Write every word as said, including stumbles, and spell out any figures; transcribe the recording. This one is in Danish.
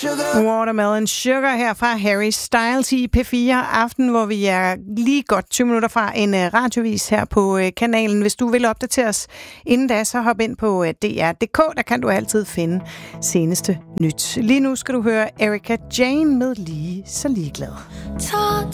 Watermelon Sugar her fra Harry Styles i P fire Aften, hvor vi er lige godt tyve minutter fra en radiovis her på kanalen. Hvis du vil opdatere os inden da, så hop ind på D R punktum D K. Der kan du altid finde seneste nyt. Lige nu skal du høre Erika Jane med Lige så ligeglad.